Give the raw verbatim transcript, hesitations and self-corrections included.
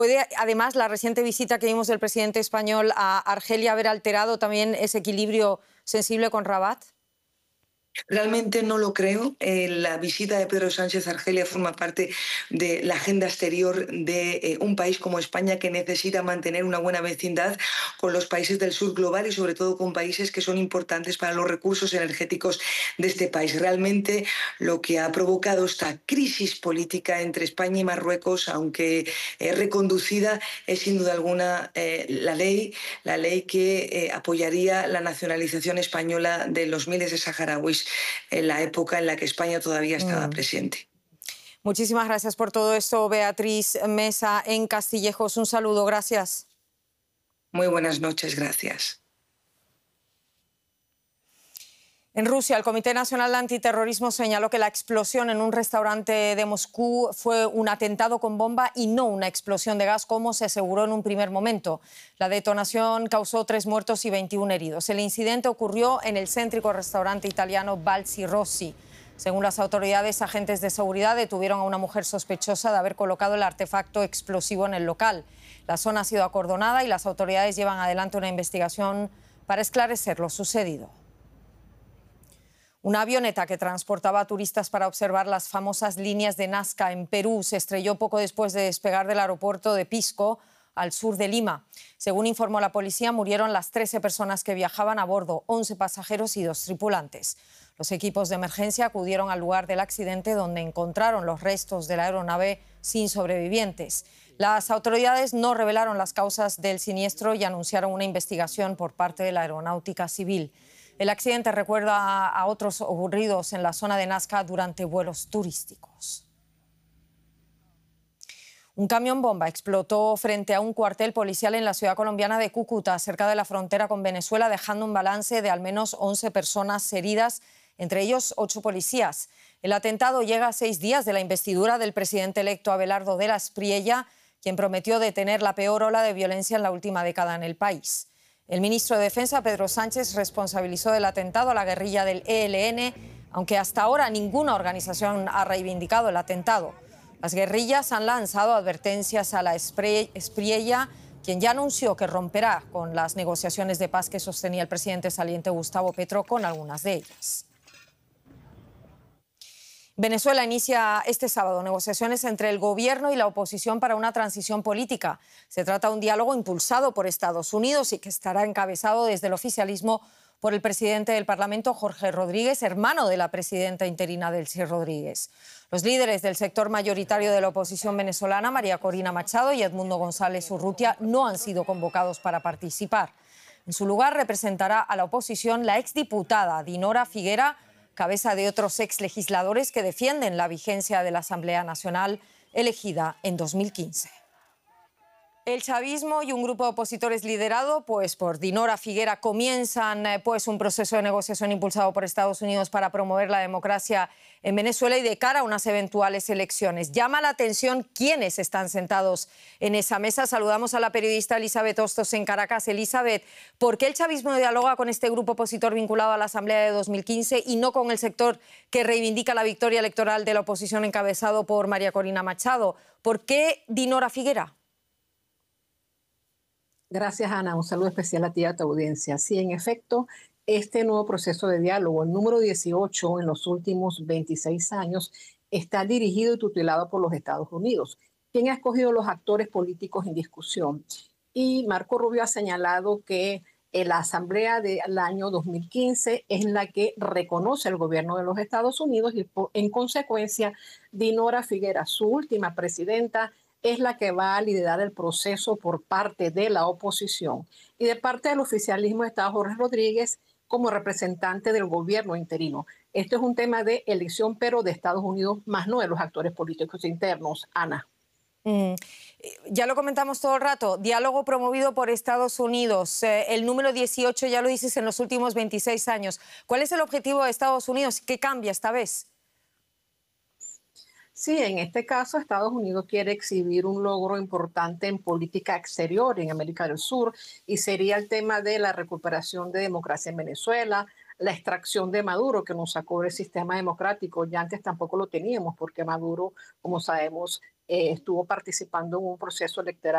¿Puede, además, la reciente visita que vimos del presidente español a Argelia haber alterado también ese equilibrio sensible con Rabat? Realmente no lo creo. Eh, la visita de Pedro Sánchez a Argelia forma parte de la agenda exterior de eh, un país como España, que necesita mantener una buena vecindad con los países del sur global y sobre todo con países que son importantes para los recursos energéticos de este país. Realmente lo que ha provocado esta crisis política entre España y Marruecos, aunque eh, reconducida, es sin duda alguna eh, la ley, la ley que eh, apoyaría la nacionalización española de los miles de saharauis en la época en la que España todavía estaba Mm. presente. Muchísimas gracias por todo esto, Beatriz Mesa, en Castillejos. Un saludo, gracias. Muy buenas noches, gracias. En Rusia, el Comité Nacional de Antiterrorismo señaló que la explosión en un restaurante de Moscú fue un atentado con bomba y no una explosión de gas, como se aseguró en un primer momento. La detonación causó tres muertos y veintiún heridos. El incidente ocurrió en el céntrico restaurante italiano Balzi Rossi. Según las autoridades, agentes de seguridad detuvieron a una mujer sospechosa de haber colocado el artefacto explosivo en el local. La zona ha sido acordonada y las autoridades llevan adelante una investigación para esclarecer lo sucedido. Una avioneta que transportaba a turistas para observar las famosas líneas de Nazca en Perú se estrelló poco después de despegar del aeropuerto de Pisco, al sur de Lima. Según informó la policía, murieron las trece personas que viajaban a bordo, once pasajeros y dos tripulantes. Los equipos de emergencia acudieron al lugar del accidente, donde encontraron los restos de la aeronave sin sobrevivientes. Las autoridades no revelaron las causas del siniestro y anunciaron una investigación por parte de la Aeronáutica Civil. El accidente recuerda a otros ocurridos en la zona de Nazca durante vuelos turísticos. Un camión bomba explotó frente a un cuartel policial en la ciudad colombiana de Cúcuta, cerca de la frontera con Venezuela, dejando un balance de al menos once personas heridas, entre ellos ocho policías. El atentado llega a seis días de la investidura del presidente electo Abelardo de la Espriella, quien prometió detener la peor ola de violencia en la última década en el país. El ministro de Defensa, Pedro Sánchez, responsabilizó del atentado a la guerrilla del E L N, aunque hasta ahora ninguna organización ha reivindicado el atentado. Las guerrillas han lanzado advertencias a la Espriella, quien ya anunció que romperá con las negociaciones de paz que sostenía el presidente saliente Gustavo Petro con algunas de ellas. Venezuela inicia este sábado negociaciones entre el gobierno y la oposición para una transición política. Se trata de un diálogo impulsado por Estados Unidos y que estará encabezado desde el oficialismo por el presidente del Parlamento, Jorge Rodríguez, hermano de la presidenta interina Delcy Rodríguez. Los líderes del sector mayoritario de la oposición venezolana, María Corina Machado y Edmundo González Urrutia, no han sido convocados para participar. En su lugar representará a la oposición la exdiputada Dinora Figuera, cabeza de otros exlegisladores que defienden la vigencia de la Asamblea Nacional elegida en dos mil quince. El chavismo y un grupo de opositores liderado pues, por Dinora Figuera comienzan pues, un proceso de negociación impulsado por Estados Unidos para promover la democracia en Venezuela y de cara a unas eventuales elecciones. Llama la atención quiénes están sentados en esa mesa. Saludamos a la periodista Elizabeth Hostos en Caracas. Elizabeth, ¿por qué el chavismo dialoga con este grupo opositor vinculado a la Asamblea de dos mil quince y no con el sector que reivindica la victoria electoral de la oposición encabezado por María Corina Machado? ¿Por qué Dinora Figuera? Gracias, Ana. Un saludo especial a ti y a tu audiencia. Sí, en efecto, este nuevo proceso de diálogo, el número dieciocho en los últimos veintiséis años, está dirigido y tutelado por los Estados Unidos, quien ha escogido los actores políticos en discusión. Y Marco Rubio ha señalado que la Asamblea del año dos mil quince es la que reconoce el gobierno de los Estados Unidos y, en consecuencia, Dinora Figuera, su última presidenta, es la que va a liderar el proceso por parte de la oposición. Y de parte del oficialismo está Jorge Rodríguez como representante del gobierno interino. Esto es un tema de elección, pero de Estados Unidos, más no de los actores políticos internos. Ana. Mm. Ya lo comentamos todo el rato, diálogo promovido por Estados Unidos, eh, el número dieciocho, ya lo dices, en los últimos veintiséis años. ¿Cuál es el objetivo de Estados Unidos? ¿Qué cambia esta vez? Sí, en este caso Estados Unidos quiere exhibir un logro importante en política exterior en América del Sur y sería el tema de la recuperación de democracia en Venezuela, la extracción de Maduro que nos sacó del sistema democrático. Ya antes tampoco lo teníamos porque Maduro, como sabemos, eh, estuvo participando en un proceso electoral